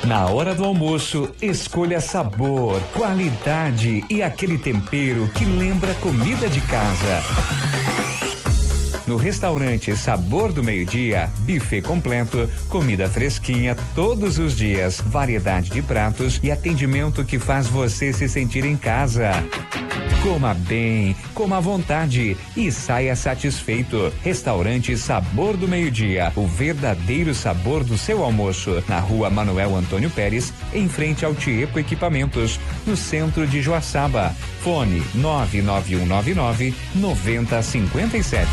Na hora do almoço, escolha sabor, qualidade e aquele tempero que lembra comida de casa. No restaurante Sabor do Meio-Dia, buffet completo, comida fresquinha todos os dias, variedade de pratos e atendimento que faz você se sentir em casa. Coma bem, coma à vontade e saia satisfeito. Restaurante Sabor do Meio-Dia, o verdadeiro sabor do seu almoço. Na rua Manuel Antônio Pérez, em frente ao Tiepo Equipamentos, no centro de Joaçaba. Fone 99199-9057.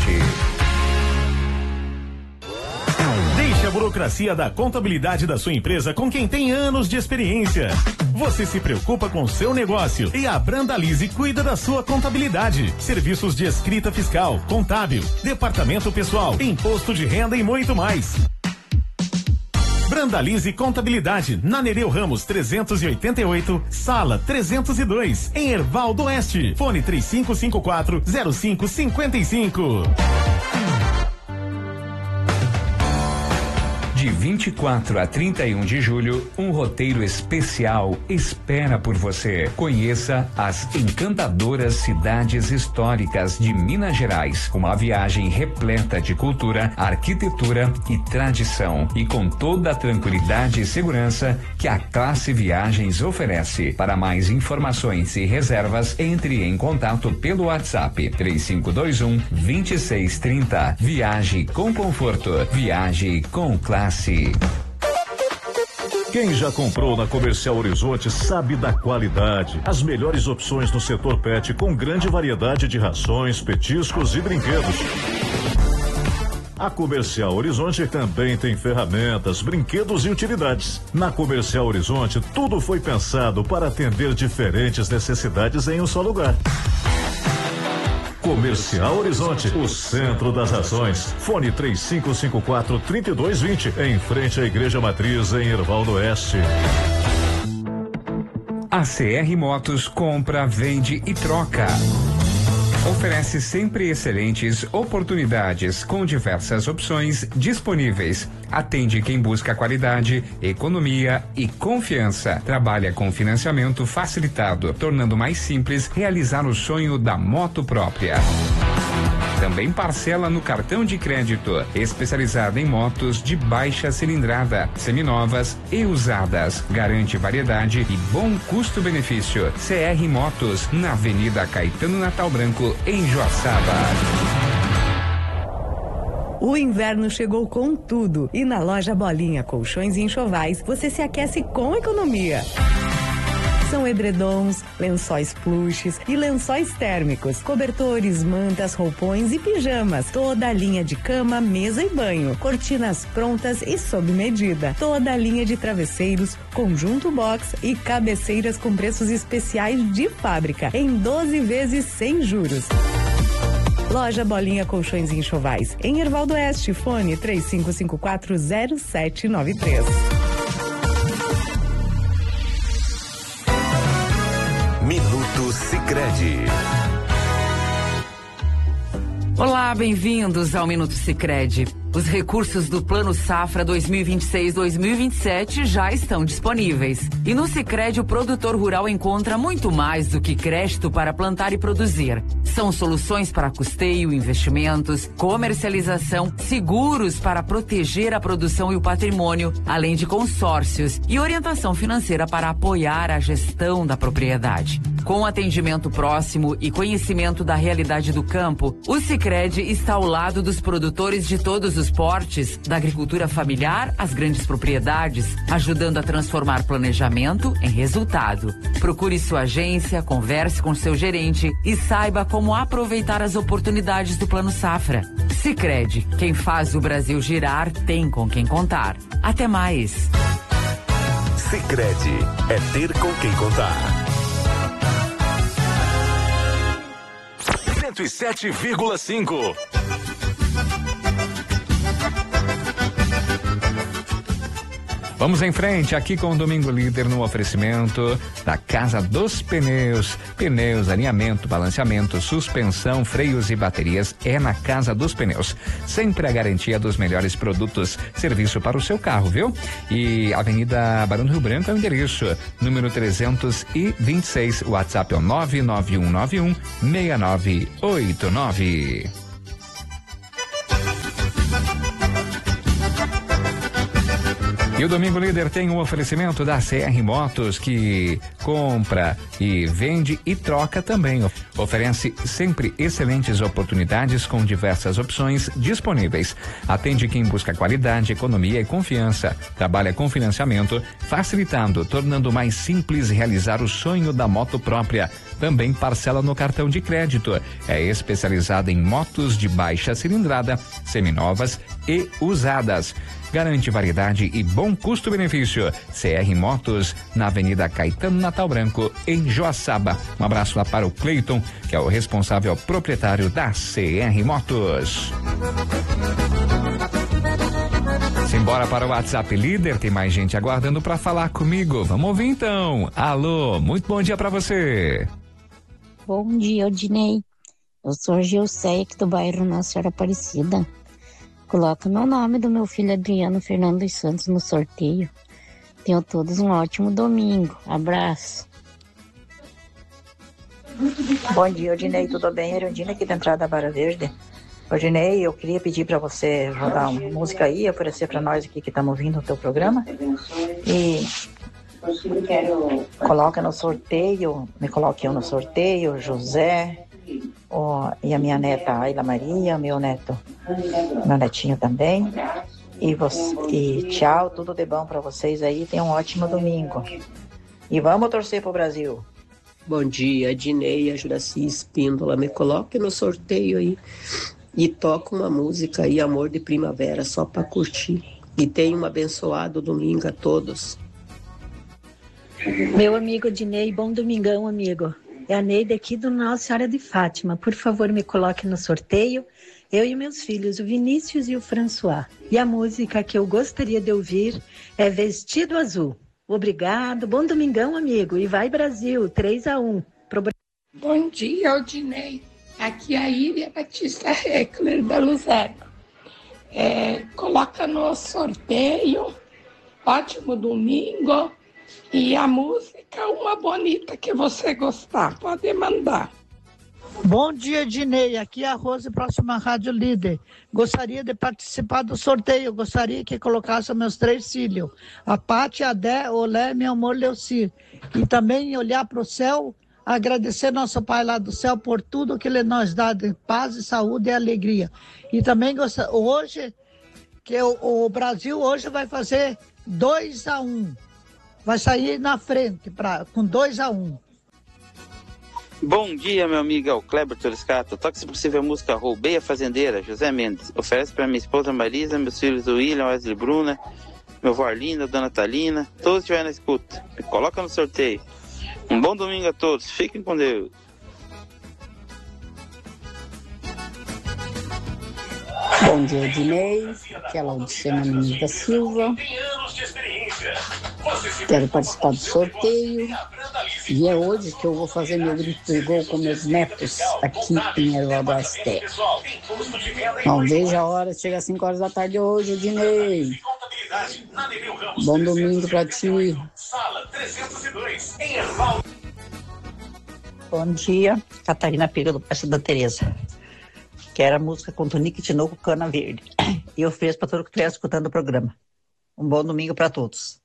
Deixe a burocracia da contabilidade da sua empresa com quem tem anos de experiência. Você se preocupa com o seu negócio e a Brandalize cuida da sua contabilidade. Serviços de escrita fiscal, contábil, departamento pessoal, imposto de renda e muito mais. Brandalize Contabilidade, na Nereu Ramos 388, sala 302, em Erval do Oeste. Fone 3554-0555. De 24 a 31 de julho, um roteiro especial espera por você. Conheça as encantadoras cidades históricas de Minas Gerais. Uma viagem repleta de cultura, arquitetura e tradição. E com toda a tranquilidade e segurança que a Classe Viagens oferece. Para mais informações e reservas, entre em contato pelo WhatsApp 3521-2630. Viaje com conforto. Viaje com classe. Quem já comprou na Comercial Horizonte sabe da qualidade. As melhores opções no setor pet com grande variedade de rações, petiscos e brinquedos. A Comercial Horizonte também tem ferramentas, brinquedos e utilidades. Na Comercial Horizonte, tudo foi pensado para atender diferentes necessidades em um só lugar. Comercial Horizonte, o centro das rações. Fone 3554-3220, em frente à Igreja Matriz, em Erval do Oeste. A CR Motos compra, vende e troca. Oferece sempre excelentes oportunidades com diversas opções disponíveis. Atende quem busca qualidade, economia e confiança. Trabalha com financiamento facilitado, tornando mais simples realizar o sonho da moto própria. Também parcela no cartão de crédito, especializada em motos de baixa cilindrada, seminovas e usadas. Garante variedade e bom custo-benefício. CR Motos, na Avenida Caetano Natal Branco, em Joaçaba. O inverno chegou com tudo e na loja Bolinha Colchões e Enxovais você se aquece com economia. São edredons, lençóis pluches e lençóis térmicos, cobertores, mantas, roupões e pijamas. Toda a linha de cama, mesa e banho, cortinas prontas e sob medida. Toda a linha de travesseiros, conjunto box e cabeceiras com preços especiais de fábrica, em 12 vezes sem juros. Loja Bolinha Colchões e Enxovais, em Erval do Oeste, fone 35540793. Minuto Sicredi. Olá, bem-vindos ao Minuto Sicredi. Os recursos do Plano Safra 2026-2027 já estão disponíveis. E no Sicredi o produtor rural encontra muito mais do que crédito para plantar e produzir. São soluções para custeio, investimentos, comercialização, seguros para proteger a produção e o patrimônio, além de consórcios e orientação financeira para apoiar a gestão da propriedade. Com atendimento próximo e conhecimento da realidade do campo, o Sicredi está ao lado dos produtores de todos os portes, da agricultura familiar às grandes propriedades, ajudando a transformar planejamento em resultado. Procure sua agência, converse com seu gerente e saiba como aproveitar as oportunidades do Plano Safra. Sicredi, quem faz o Brasil girar tem com quem contar. Até mais. Sicredi, é ter com quem contar. 107,5. Vamos em frente aqui com o Domingo Líder no oferecimento da Casa dos Pneus. Pneus, alinhamento, balanceamento, suspensão, freios e baterias é na Casa dos Pneus. Sempre a garantia dos melhores produtos. Serviço para o seu carro, viu? E Avenida Barão do Rio Branco é o endereço. Número 326. O WhatsApp é o 991916989. E o Domingo Líder tem um oferecimento da CR Motos, que compra e vende e troca também. Oferece sempre excelentes oportunidades com diversas opções disponíveis. Atende quem busca qualidade, economia e confiança. Trabalha com financiamento, facilitando, tornando mais simples realizar o sonho da moto própria. Também parcela no cartão de crédito. É especializada em motos de baixa cilindrada, seminovas e usadas. Garante variedade e bom custo-benefício. CR Motos, na Avenida Caetano Natal Branco, em Joaçaba. Um abraço lá para o Cleiton, que é o responsável proprietário da CR Motos. Simbora para o WhatsApp Líder, tem mais gente aguardando para falar comigo. Vamos ouvir então. Alô, muito bom dia para você. Bom dia, Odinei. Eu sou a Gilceia, aqui do bairro Nossa Senhora Aparecida. Coloca meu nome do meu filho Adriano Fernando dos Santos no sorteio. Tenham todos um ótimo domingo. Abraço. Bom dia, Odinei. Tudo bem? Erundina aqui da entrada da Barra Verde. Odinei, eu queria pedir para você rodar uma música aí, oferecer para nós aqui que estamos ouvindo o teu programa. E coloca no sorteio, me coloque eu no sorteio, José, e a minha neta Ayla Maria, meu netinho também. E tchau, tudo de bom para vocês aí, tenham um ótimo domingo. E vamos torcer pro Brasil. Bom dia, Ednei, a Juraci Espíndola, me coloque no sorteio aí e toca uma música aí, Amor de Primavera, só para curtir. E tenha um abençoado domingo a todos. Meu amigo Ednei, bom domingão, amigo. É a Neide aqui do Nossa Senhora de Fátima. Por favor, me coloque no sorteio. Eu e meus filhos, o Vinícius e o François. E a música que eu gostaria de ouvir é Vestido Azul. Obrigado, bom domingão, amigo. E vai Brasil, 3-1. Bom dia, Odinei. Aqui é a Iria Batista Heckler, da Luzerna. Coloca no sorteio, ótimo domingo. E a música, uma bonita que você gostar, pode mandar. Bom dia, Ednei. Aqui é a Rose, próxima Rádio Líder. Gostaria de participar do sorteio. Gostaria que colocasse meus 3 filhos. A Pati, a Dé, Olé, meu amor, Leuci. E também olhar para o céu, agradecer nosso Pai lá do céu por tudo que Ele nos dá de paz, com alegria. E também hoje, que o Brasil hoje vai fazer 2-1. Vai sair na frente com 2-1. Bom dia, meu amigo, é o Kleber Toriscato. Toque, se possível, a música Roubei a Fazendeira, José Mendes. Oferece para minha esposa Marisa, meus filhos William, Wesley Bruna, meu avó Arlinda, Dona Talina, todos estiverem na escuta. Me coloca no sorteio. Um bom domingo a todos. Fiquem com Deus. Bom dia, Ednei. Que é a Laudicena Nunes da Silva. Quero participar do sorteio. E é hoje que eu vou fazer meu grito de gol com meus netos aqui em Erval do Asté. Não vejo a hora, chega às 5 horas da tarde hoje, Ednei. Bom domingo pra ti. Bom dia, Catarina Pira do Passo da Teresa. Quero a música com Tonique Tinoco, Cana Verde. E eu ofereço para todo que estiver escutando o programa. Um bom domingo para todos.